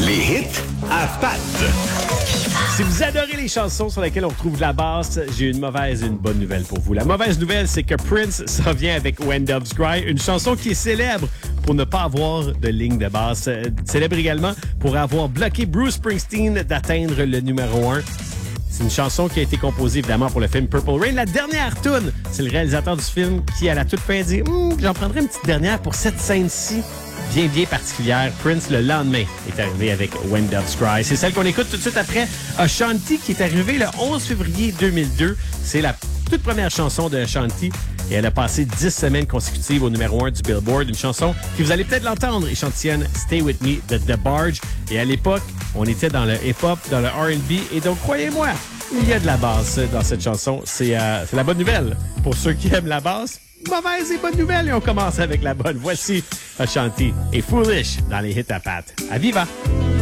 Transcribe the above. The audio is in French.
Les hits à Pat. Si vous adorez les chansons sur lesquelles on retrouve de la basse, j'ai une mauvaise et une bonne nouvelle pour vous. La mauvaise nouvelle, c'est que Prince s'en vient avec When Doves Cry, une chanson qui est célèbre pour ne pas avoir de ligne de basse. Célèbre également pour avoir bloqué Bruce Springsteen d'atteindre le numéro 1. C'est une chanson qui a été composée évidemment pour le film Purple Rain. La dernière tune, c'est le réalisateur du film qui à la toute fin dit j'en prendrai une petite dernière pour cette scène-ci. Bien particulière. Prince, le lendemain, est arrivé avec When Doves Cry. C'est celle qu'on écoute tout de suite après Ashanti, qui est arrivée le 11 février 2002. C'est la toute première chanson de Ashanti et elle a passé 10 semaines consécutives au numéro 1 du Billboard. Une chanson qui, vous allez peut-être l'entendre, échantillonne Stay With Me de The Barge. Et à l'époque, on était dans le hip-hop, dans le R&B. Et donc, croyez-moi, il y a de la basse dans cette chanson. C'est la bonne nouvelle pour ceux qui aiment la basse. Mauvaise et bonne nouvelle, et on commence avec la bonne. Voici Ashanti et Foolish dans les hits à Pat. À Viva!